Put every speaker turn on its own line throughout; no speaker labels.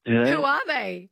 Do they?
Who are they?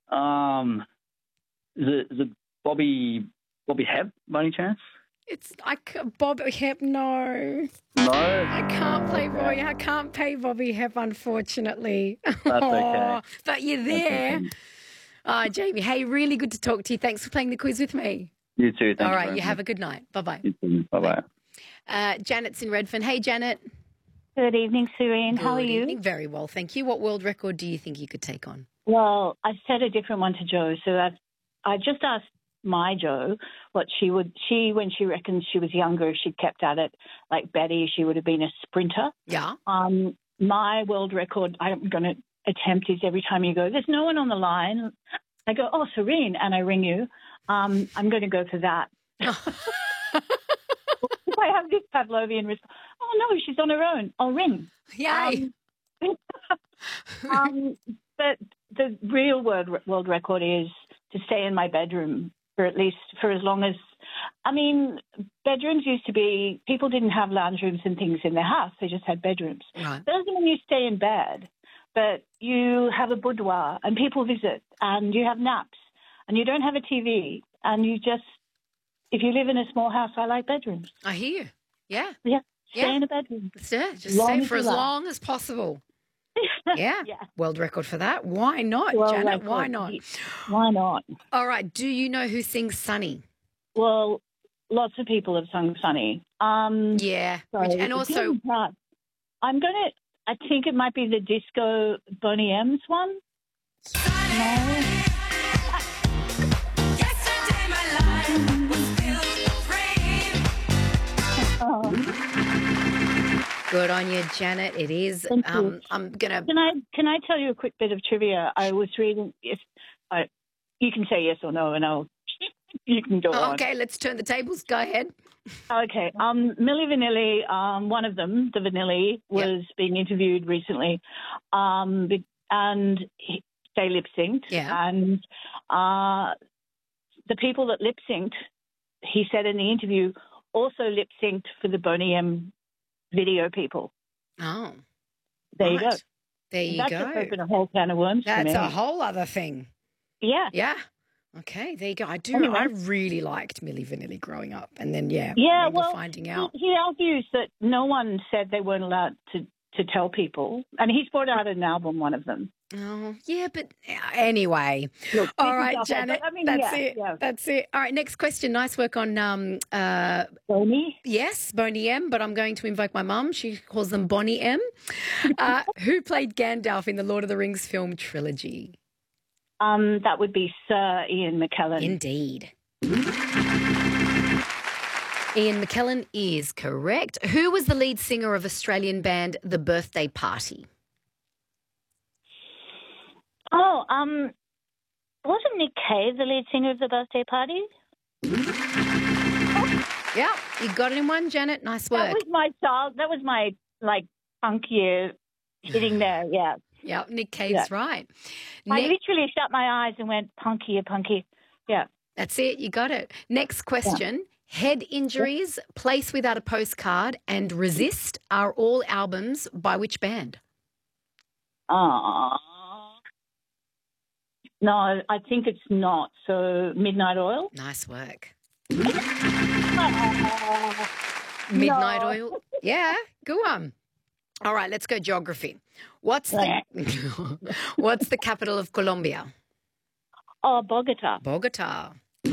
Is it Bobby Hebb by any chance?
It's Bobby Hebb. No,
No.
I can't play
Okay.
Bobby. I can't pay Bobby Hebb, unfortunately.
That's okay.
But you're there.
Okay.
Jamie, hey, really good to talk to you. Thanks for playing the quiz with me.
You too. Thank
All
you
right,
very
you
much.
have a good night. Bye-bye.
You too. Bye-bye.
Janet's in Redfern. Hey, Janet.
Good evening, Serene. How are
Good
you?
evening. Very well, thank you. What world record do you think you could take on?
Well, I said a different one to Joe, so I just asked my Joe what when she reckons she was younger, if she'd kept at it like Betty, she would have been a sprinter.
Yeah.
My world record I'm going to attempt is every time you go, there's no one on the line, I go, oh, Serene, and I ring you. I'm going to go for that. If I have this Pavlovian response, oh, no, she's on her own. I'll ring.
Yay.
But the real world record is to stay in my bedroom for as long as, bedrooms used to be, people didn't have lounge rooms and things in their house. They just had bedrooms.
Right.
Doesn't mean you stay in bed, but you have a boudoir and people visit and you have naps and you don't have a TV and if you live in a small house, I like bedrooms.
I hear you. Yeah.
Yeah. Stay
Yeah.
in a bedroom.
Yeah, just
Long
stay
as
for
you
as
like.
long as possible. Yeah.
Yeah.
World record for that. Why not,
Well,
Janet? Why not?
Why not?
All right. Do you know who sings Sunny?
Well, lots of people have sung Sunny.
Yeah.
So
And also,
I think it might be the disco Boney M's one. No.
good on you, Janet. It is.
Thank you.
I'm gonna.
Can I tell you a quick bit of trivia? I was reading. You can say yes or no, and you can go on.
Okay, let's turn the tables. Go ahead.
Okay. Milli Vanilli, one of them, the Vanilli, was being interviewed recently, and they lip synced.
Yeah.
And the people that lip synced, he said in the interview, also lip synced for the Boney M video people.
Oh.
There you go.
There you
That's
go.
just opened a whole can of worms for
That's
me.
a whole other thing.
Yeah.
Yeah. Okay, there you go.
Anyway.
I really liked Milli Vanilli growing up. And then, finding out.
He argues that no one said they weren't allowed to tell people. And he's brought out an album, one of them.
Oh, yeah, but anyway.
Look,
All right, Janet, that's it.
Yeah.
That's it. All right, next question. Nice work on
Boney?
yes, Boney M, but I'm going to invoke my mum. She calls them Bonnie M. Who played Gandalf in the Lord of the Rings film trilogy?
That would be Sir Ian McKellen.
Indeed. Ian McKellen is correct. Who was the lead singer of Australian band The Birthday Party?
Oh, wasn't Nick Cave the lead singer of The Birthday Party?
Yeah, you got it in one, Janet. Nice work.
That was my punk year hitting there. Yeah.
Yeah, Nick Cave's right.
I literally shut my eyes and went punky. Yeah.
That's it. You got it. Next question. Yeah. Head Injuries, Place Without a Postcard, and Resist are all albums by which band?
No, I think it's not. So Midnight Oil?
Nice work. Midnight Oil? Yeah, good one. All right, let's go geography. What's the capital of Colombia?
Oh, Bogota.
Bogota.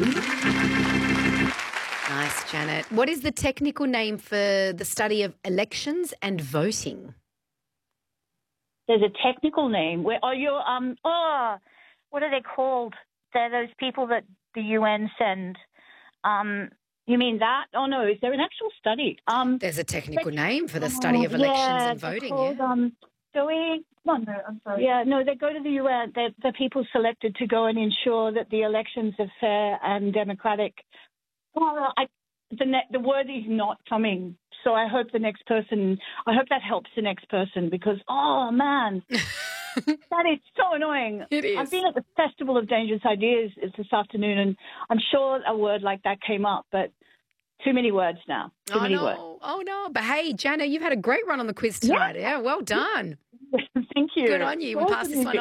Nice, Janet. What is the technical name for the study of elections and voting?
There's a technical name. What are they called? They're those people that the UN send. You mean that? Oh, no. Is there an actual study?
There's a technical name for the study of elections and voting.
Called, I'm sorry. Yeah, no, they go to the UN. They're people selected to go and ensure that the elections are fair and democratic. The word is not coming. So I hope that helps the next person because, oh, man, that is so annoying.
It is.
I've been at the Festival of Dangerous Ideas this afternoon, and I'm sure a word like that came up, but too many words now. Too many words.
Oh, no. But, hey, Jana, you've had a great run on the quiz tonight. Yeah, well done.
Thank you.
Good on you. We'll pass this one on.